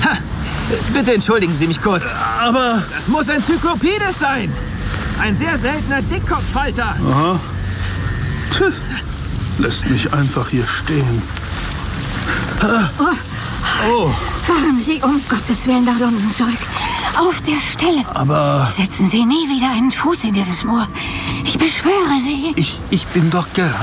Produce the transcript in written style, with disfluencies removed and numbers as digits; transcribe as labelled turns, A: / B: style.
A: Ha, bitte entschuldigen Sie mich kurz.
B: Aber...
A: Das muss ein Cyclopides sein. Ein sehr seltener Dickkopffalter.
B: Aha. Lässt mich einfach hier stehen.
C: Oh. Fahren Sie um Gottes Willen nach London zurück. Auf der Stelle.
B: Aber...
C: Setzen Sie nie wieder einen Fuß in dieses Moor. Ich beschwöre Sie.
B: Ich bin doch gerade